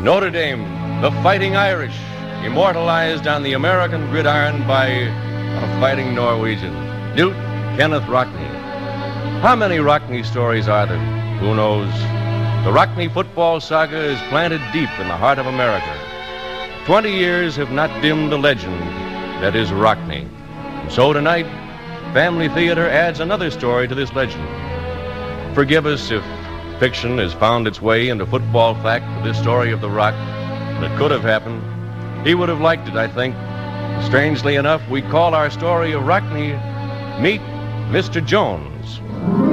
Notre Dame, the Fighting Irish, immortalized on the American gridiron by a fighting Norwegian, Knut Kenneth Rockne. How many Rockne stories are there? Who knows? The Rockne football saga is planted deep in the heart of America. 20 years have not dimmed the legend that is Rockne. And so tonight, Family Theater adds another story to this legend. Forgive us if fiction has found its way into football fact with this story of the Rock that could have happened. He would have liked it, I think. Strangely enough, we call our story of Rockne, Meet Mr. Jones.